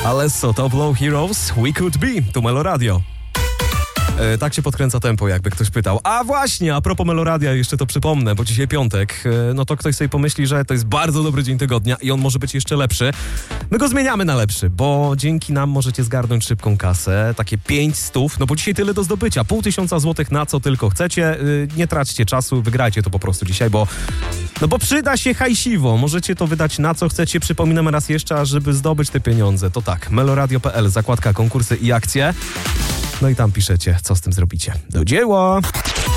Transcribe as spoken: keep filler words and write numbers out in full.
Alesso, Top Low Heroes, We Could Be, tu Meloradio. E, tak się podkręca tempo, jakby ktoś pytał. A właśnie, a propos Meloradia, jeszcze to przypomnę, bo dzisiaj piątek, e, no to ktoś sobie pomyśli, że to jest bardzo dobry dzień tygodnia i on może być jeszcze lepszy. My go zmieniamy na lepszy, bo dzięki nam możecie zgarnąć szybką kasę, takie pięć stów, no bo dzisiaj tyle do zdobycia, pół tysiąca złotych na co tylko chcecie. E, nie traćcie czasu, wygrajcie to po prostu dzisiaj, bo no bo przyda się hajsiwo, możecie to wydać na co chcecie. Przypominam raz jeszcze, a żeby zdobyć te pieniądze, to tak, meloradio kropka p l, zakładka konkursy i akcje. No i tam piszecie, co z tym zrobicie. Do dzieła!